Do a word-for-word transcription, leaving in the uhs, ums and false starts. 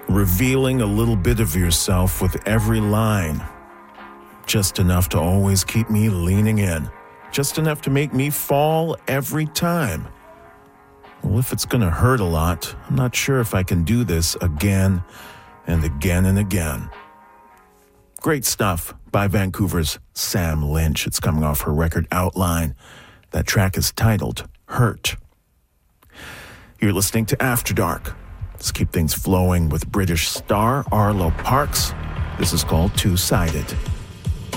revealing a little bit of yourself with every line. Just enough to always keep me leaning in. Just enough to make me fall every time. Well, if it's going to hurt a lot, I'm not sure if I can do this again and again and again. Great stuff by Vancouver's Sam Lynch. It's coming off her record Outline. That track is titled Hurt. You're listening to After Dark. Let's keep things flowing with British star Arlo Parks. This is called Two-Sided.